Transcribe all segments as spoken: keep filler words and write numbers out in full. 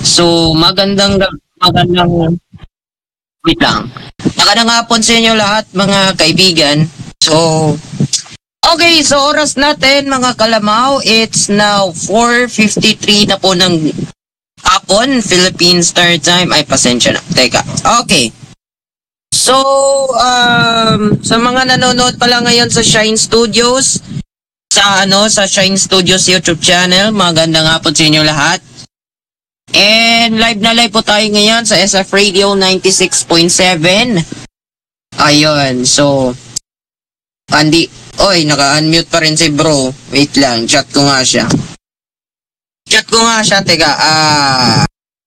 So, magandang, magandang, wait lang. Magandang hapon sa inyo lahat, mga kaibigan. So, okay, so oras natin, mga kalamaw, it's now four fifty-three na po ng hapon, Philippine Star Time. Ay, pasensya na. Teka, okay. So, um, sa mga nanonood pala ngayon sa Shine Studios, sa ano, sa Shine Studios YouTube channel, magandang hapon sa inyo lahat. And live na live po tayo ngayon sa S F Radio ninety-six point seven. Ayun, so Andy, oy, naka-unmute pa rin si bro. Wait lang, chat ko nga siya. Chat ko nga siya, teka. Ah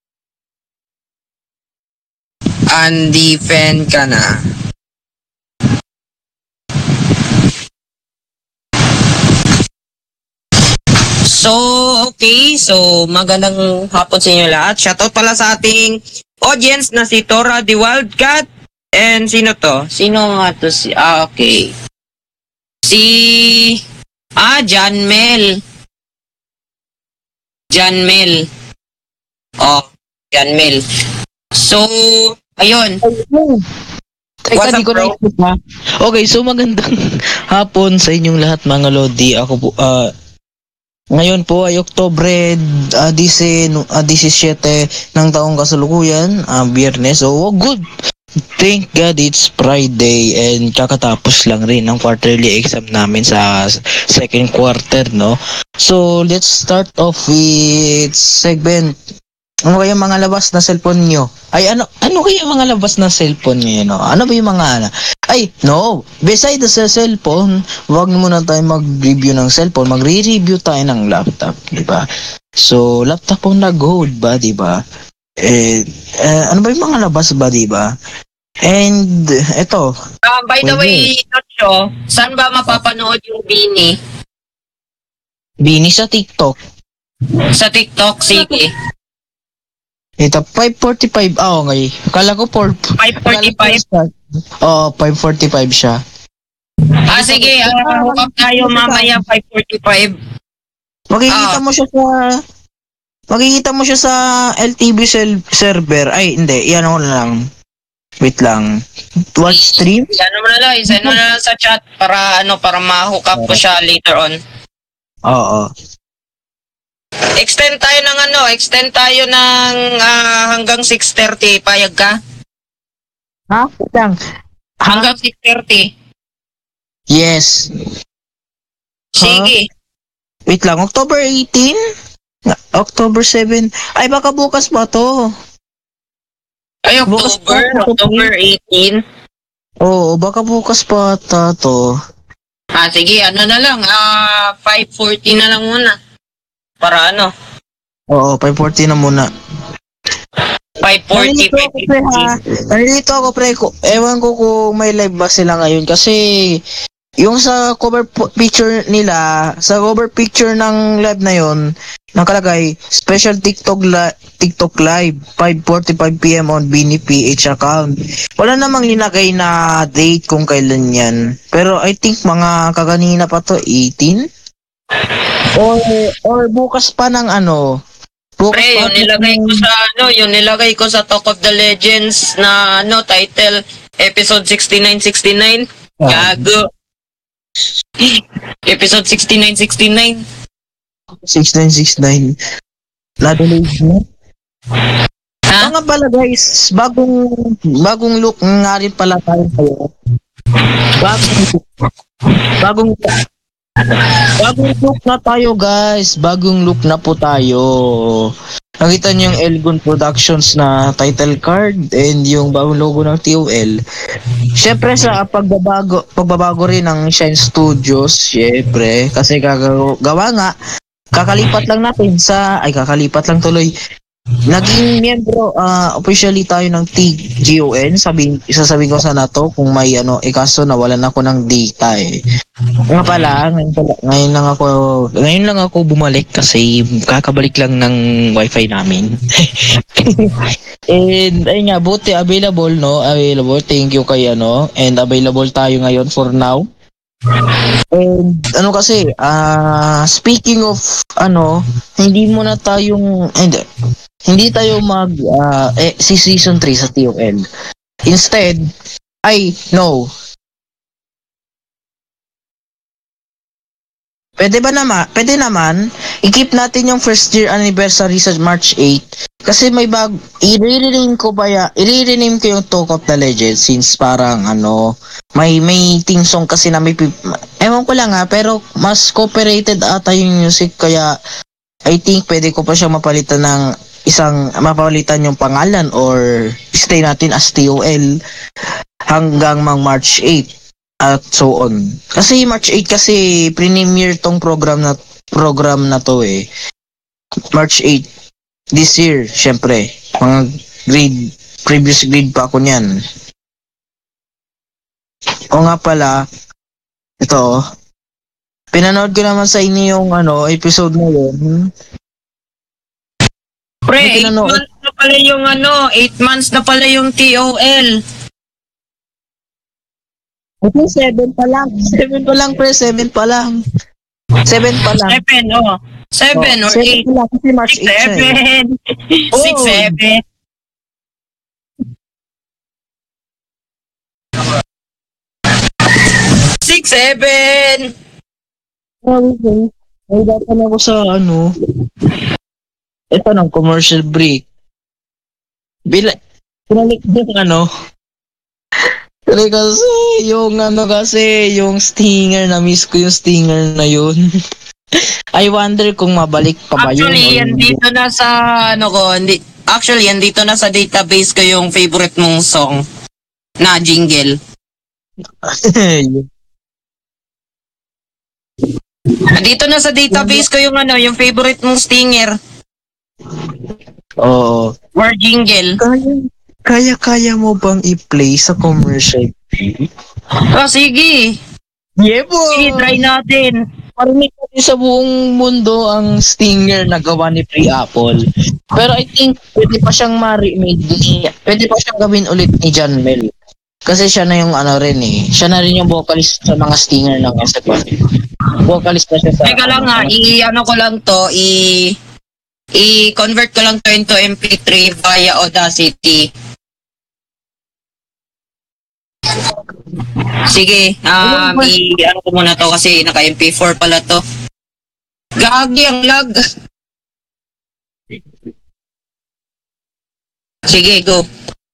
Andy fan ka na. So, okay. So, magandang hapon sa inyo lahat. Shoutout pala sa ating audience na si Tora the Wildcat. And sino to? Sino nga to? Si, ah, okay. Si... Ah, John Mel. John Mel. Oh, John Mel. So, ayun. Teka, di ko naisip ha. Okay, so magandang hapon sa inyong lahat mga Lodi. Ako po, ah... ngayon po ay Oktubre uh, disisiete ng taong kasalukuyan, uh, Biyernes. So, oh, good. Thank God it's Friday and kakatapos lang rin ng quarterly exam namin sa second quarter, no? So, let's start off with segment. Ano kaya mga labas na cellphone nyo? Ay, ano ano kaya mga labas na cellphone nyo, no? Ano ba yung mga ano? Ay, no. Besides sa cellphone, wag muna tayo mag-review ng cellphone. Magre-review tayo ng laptop, di ba? So, laptop ang nag-hold ba, di ba? Eh, eh, ano ba yung mga labas ba, di ba? And, eto. Uh, by the way, Nacho, saan ba mapapanood yung Bini? Bini sa TikTok. Sa TikTok, sige. Ito, five forty-five. Ah, okay. Akala ko four... five forty-five? Oo, five forty-five siya. Ah, sige. Uh, hook up tayo mamaya, five forty-five. Makikita ah. mo siya sa... Makikita mo siya sa L T V sel- server. Ay, hindi. Yan ako na lang. Wait lang. Watch stream? Yan mo na lang. Isend mo na lang sa chat para ano, para ma-hook up ko siya later on. Oo. Extend tayo ng ano, extend tayo ng uh, hanggang six thirty. Payag ka? Ha? Wait lang. Hanggang six thirty. Yes. Sige. Huh? Wait lang, October eighteen? October seven? Ay, baka bukas ba to? Ay, October? October eighteen? Oo, baka bukas pa ata to. Ah, sige, ano na lang, ah, uh, five forty na lang muna. Para ano? Oo, five forty na muna. five forty, five fifty. Nalilito ako, pre. Ewan ko kung may live ba sila ngayon. Kasi, yung sa cover picture nila, sa cover picture ng live na yon, nakalagay, special TikTok, li- TikTok live, five forty-five p.m. on Bini P H account. Wala namang linagay na date kung kailan yan. Pero I think mga kaganina pa to, eighteen? Or, or bukas pa ng ano, bukas pre, pa yung nilagay ko sa ano, yung nilagay ko sa Talk of the Legends na ano, title, episode sixty-nine sixty-nine. Gago. Episode sixty-nine sixty-nine. sixty-nine sixty-nine. Lado na yun. Ha? Mga pala guys, bagong bagong look nga rin pala tayo kayo. Bagong bagong bagong look na tayo guys. Bagong look na po tayo. Nakita niyo yung Elgon Productions na title card and yung bagong logo ng T O L. Syempre sa pagbabago pagbabago rin ng Shine Studios, syempre kasi gagawa nga kakalipat lang natin sa ay kakalipat lang tuloy. Naging miyembro uh, officially tayo ng T G O N. Sabihin sasabihin ko sana to kung may ano, eh kaso nawalan ako ng data eh. Nga pala, ngayon, pala, ngayon lang ako ngayon lang ako bumalik kasi kakabalik lang ng wifi namin. And ayun nga, buti available no, available. Thank you kay ano, and available tayo ngayon for now. And ano kasi, ah speaking of ano, hindi mo na tayong hindi hindi tayo mag ah, eh, si season three sa T O L. Instead, ay no. Pwede ba naman, pwede naman, i-keep natin yung first year anniversary sa March eighth. Kasi may bag, i-rename ko ba ya, i-rename ko yung Talk of the Legends since parang ano, may may team song kasi na may, pip- ewan ko lang ha, pero mas cooperated ata yung music kaya I think pwede ko pa siya mapalitan ng isang, mapalitan yung pangalan or stay natin as T O L hanggang mang March eighth at so on. Kasi March eighth kasi premiere tong program na program na to eh. March eighth this year, syempre. Mga grade previous grade pa ako niyan. O nga pala, ito, pinanood ko naman sa inyo yung ano, episode na yun. Pre, Ano eight pinanood? months na pala yung ano, eight months na pala yung T O L. Okay, seven pa lang. seven pa lang, pre. seven pa lang. seven pa lang. Seven, oh. Seven Oh, or seven eight. pa lang kasi March Six, eighth siya eh. seven. Six, Oh. seven. Six, seven. Okay. Ay, datan ako sa ano. Ito ng commercial break. Bila, pinalik yung ano. Kasi kasi, yung ano kasi, yung stinger, na-miss ko yung stinger na yun. I wonder kung mabalik pa ba yun Actually, or yan hindi. dito na sa, ano ko, hindi, actually, yan dito na sa database ko yung favorite mong song na jingle. Dito na sa database ko yung ano, yung favorite mong stinger Oo. or jingle. Kaya, kaya-kaya mo bang i-play sa commercial break? Oh, sige. Yeah, boy! Sige, try natin. Parinig natin sa buong mundo ang stinger na gawa ni Free Apple. Pero I think pwede pa siyang ma-remake ni, pwede pa siyang gawin ulit ni John Mel. Kasi siya na yung ano rin eh. Siya na rin yung vocalist sa mga stinger ng S F one. Vocalist na siya sa... Teka lang ha, i-ano ko lang to, i... i-convert ko lang to into M P three via Audacity. Sige, um, i-ano ko muna to kasi naka-M P four pala to. Gagi ang lag. Sige, go.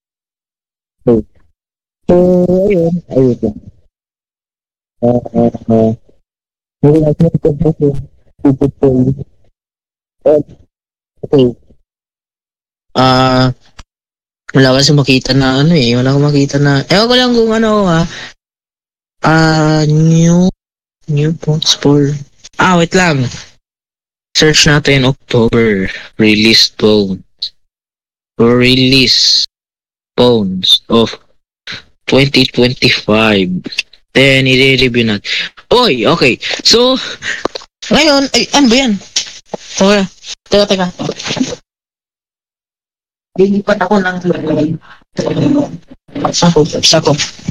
So, ayun. Ayun lang. Uh, uh, uh, Hindi natin ito kasi puputol. Uh, okay. Ah, wala kasi makita na ano eh. Wala akong makita na... Ewan ko lang kung ano ah. Ah, new... New posts for... Ah, wait lang. Search natin October. Release phones. Or release phones of twenty twenty-five. Then, i-review natin. Oy, okay. So, ngayon, ay, ano ba yan? Okay. Teka, teka. Lilipat ako ng Sako, sako.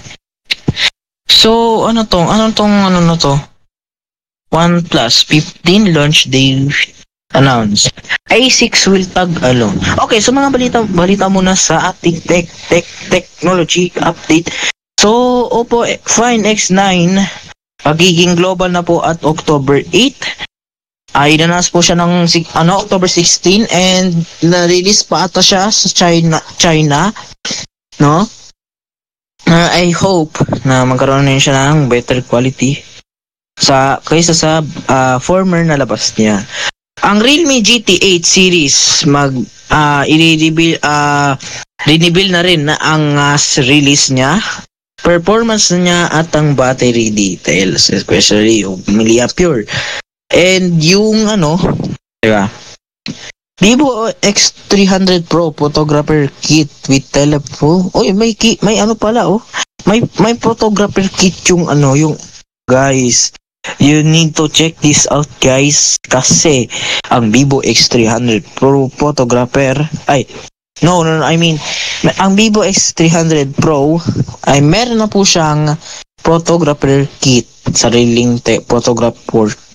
So, ano to? Ano tong ano na to? OnePlus fifteen launch day announced. A six will tag along. Okay, so mga balita balita muna sa ating tech tech technology update. So, Oppo Find X nine pagiging global na po at October eighth. Ay inanas po siya ng si- ano October sixteen and na-release pa ata siya sa China China, no? Uh, I hope na magkaroon din siya ng better quality sa kaysa sa uh, former na labas niya. Ang Realme G T eight series mag uh, i-reveal uh, reveal na rin na ang uh, release niya, performance niya at ang battery details, especially yung milliampere. And yung ano, diba? Vivo X three hundred Pro photographer kit with telephone. Oy, may ki, may ano pala oh. May may photographer kit yung ano, yung guys. You need to check this out guys kasi ang Vivo X three hundred Pro photographer ay no, no, no, I mean ang Vivo X three hundred Pro ay meron na po siyang photographer kit, sariling te- photograph work.